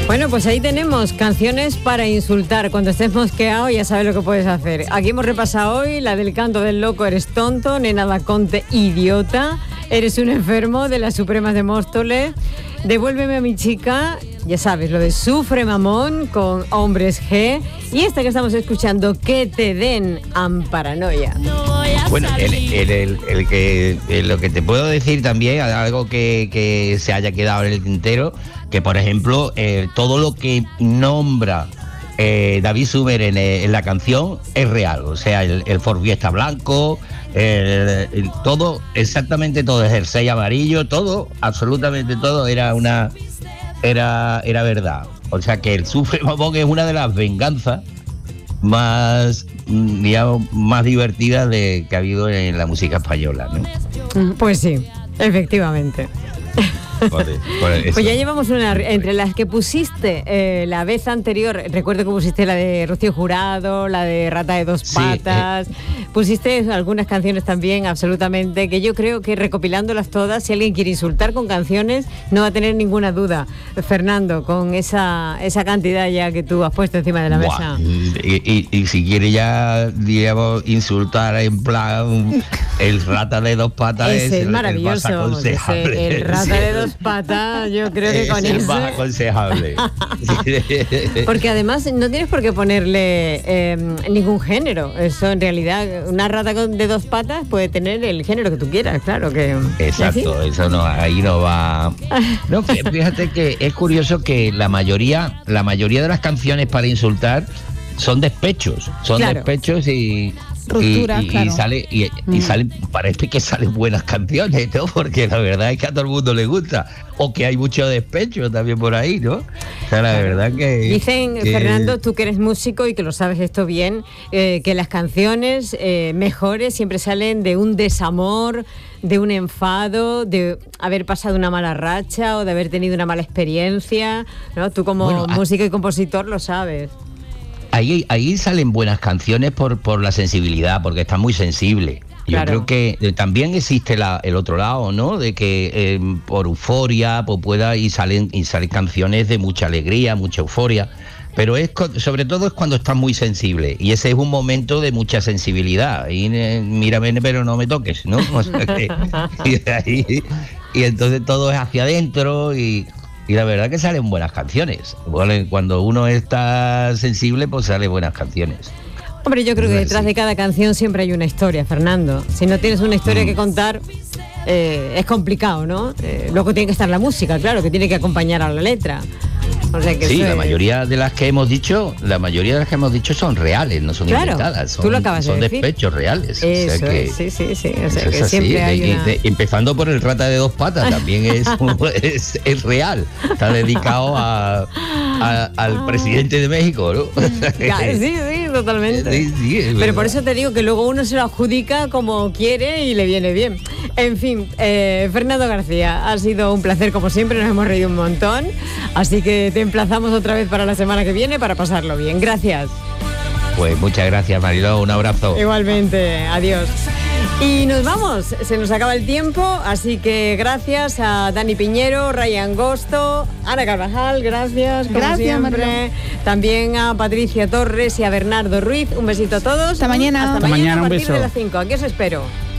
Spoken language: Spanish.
Bueno, pues ahí tenemos canciones para insultar. Cuando estés mosqueado ya sabes lo que puedes hacer. Aquí hemos repasado hoy la del canto del loco, eres tonto, Nena da Conte, idiota, eres un enfermo, de las Supremas de Móstoles, devuélveme a mi chica, ya sabes, lo de Sufre Mamón con Hombres G, y esta que estamos escuchando, Que te den, Amparanoia. Bueno, lo que te puedo decir también, algo que se haya quedado en el tintero, que por ejemplo, todo lo que nombra David Sumer en la canción es real, o sea, el Ford Fiesta blanco, todo, exactamente todo, el jersey amarillo, todo, absolutamente todo era verdad. O sea que el Sufre Mamón es una de las venganzas más, digamos, más divertidas que ha habido en la música española, ¿no? Pues sí, efectivamente. Pues ya llevamos una, entre las que pusiste la vez anterior, recuerdo que pusiste la de Rocío Jurado, la de Rata de Dos Patas, pusiste algunas canciones también, absolutamente, que yo creo que recopilándolas todas, si alguien quiere insultar con canciones, no va a tener ninguna duda. Fernando, con esa cantidad ya que tú has puesto encima de la mesa. Y si quiere ya, digamos, insultar en plan el Rata de Dos Patas, es maravilloso, el Rata de Dos Patas, yo creo que con eso es más aconsejable. Porque además no tienes por qué ponerle ningún género. Eso en realidad, una rata de dos patas puede tener el género que tú quieras, claro que. Exacto, eso no, ahí no va. No, fíjate que es curioso que la mayoría de las canciones para insultar son despechos, y rupturas, claro. y salen, parece que salen buenas canciones, ¿no? Porque la verdad es que a todo el mundo le gusta, o que hay mucho despecho también por ahí, ¿no? O sea, la verdad que dicen, Fernando, tú que eres músico y que lo sabes esto bien, que las canciones mejores siempre salen de un desamor, de un enfado, de haber pasado una mala racha o de haber tenido una mala experiencia, ¿no? Tú como músico y compositor lo sabes. Ahí salen buenas canciones por la sensibilidad, porque está muy sensible. Yo creo que también existe el otro lado, ¿no? De que por euforia y salen canciones de mucha alegría, mucha euforia. Pero sobre todo es cuando estás muy sensible, y ese es un momento de mucha sensibilidad. Y mírame, pero no me toques, ¿no? O sea y entonces todo es hacia adentro y la verdad que salen buenas canciones. Cuando uno está sensible, pues salen buenas canciones. Hombre, yo creo que detrás de cada canción siempre hay una historia, Fernando. Si no tienes una historia que contar, es complicado, ¿no? Luego tiene que estar la música, claro, que tiene que acompañar a la letra. O sea que sí, la mayoría de las que hemos dicho son reales, no son inventadas. Tú lo acabas de decir. Son despechos reales. Eso, o sea que, sí. O sea que siempre hay empezando por el Rata de Dos Patas, también es real. Está dedicado al presidente de México, ¿no? Sí, totalmente. Sí, pero por eso te digo que luego uno se lo adjudica como quiere y le viene bien. En fin, Fernando García, ha sido un placer como siempre, nos hemos reído un montón, así que te emplazamos otra vez para la semana que viene para pasarlo bien. Gracias. Pues muchas gracias, Mariló, un abrazo. Igualmente, adiós. Y nos vamos, se nos acaba el tiempo, así que gracias a Dani Piñero, Ryan Gosto, Ana Carvajal, gracias siempre. Mariló. También a Patricia Torres y a Bernardo Ruiz. Un besito a todos. Hasta mañana. Hasta mañana, un a partir beso. de las 5. Aquí os espero.